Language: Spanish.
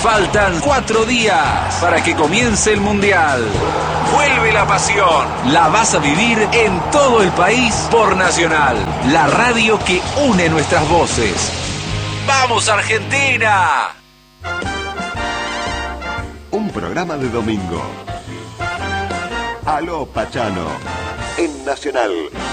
Faltan 4 días para que comience el Mundial. Vuelve la pasión. La vas a vivir en todo el país por Nacional, la radio que une nuestras voces. ¡Vamos, Argentina! Un programa de domingo. Aló, Pachano. En Nacional.